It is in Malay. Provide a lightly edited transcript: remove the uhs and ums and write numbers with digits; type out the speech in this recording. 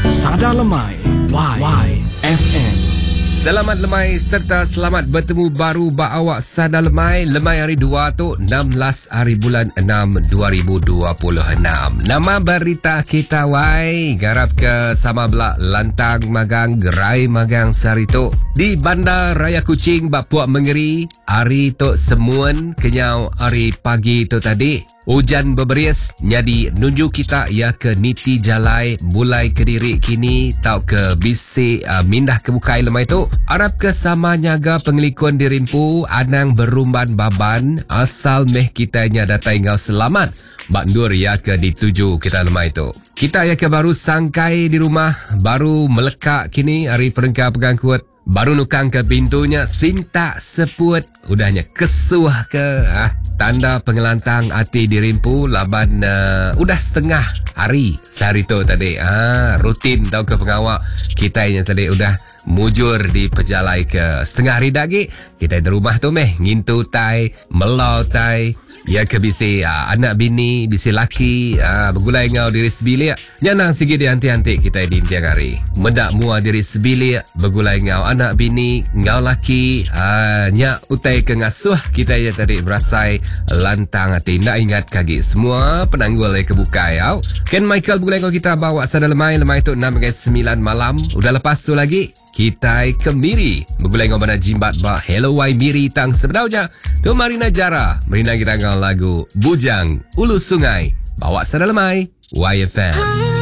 Sada Lemai YFM. Selamat lemai serta selamat bertemu baru awak Sada Lemai. Lemai hari 2 tu 16 hari bulan 6 2026. Nama berita kita wai garap ke sama belak lantang magang gerai magang sehari tu di Bandar Raya Kuching Bapuak Mengeri. Hari tu semuan kenyau hari pagi tu tadi. Hujan berberis jadi nunjuk kita ya ke Niti Jalai mulai ke diri kini tau ke bisik mindah ke bukai lemai tu. Arab ke sama nyaga pengelikun dirimpu anang berumban baban asal meh kitanya datai ngau selamat. Bandur ya ke dituju kita lemai tu. Kita ya ke baru sangkai di rumah baru melekak kini hari perengkap pegang kuat. Baru nukang ke pintunya sinta seput udahnya kesuah ke tanda pengelantang hati dirimpu laban udah setengah hari sehari tu tadi rutin tau ke pengawak kita yang tadi udah mujur di pejalai ke setengah hari dagi kita di rumah tu meh ngintu tai melau tai ya ke bisi anak bini bisi laki bergulai ngau diri sebilik nyanang sigi di anti-anti kita di tiang hari mendak mua diri sebilik bergulai ngau anak bini ngau laki nyak utai ke ngasuh kita ya tadi berasai lantang hati nak ingat kagi semua penanggul kebuka ya Ken Michael bergulai ngau kita bawa Sada Lemai tu 6-9 malam udah lepas tu lagi kita ke Miri bergulai ngau mana jimbat bah hello wai Miri tang sebenarnya tu Marina Jara Marina kita ngau lagu Bujang Ulu Sungai bawa Sada Lemai YFM.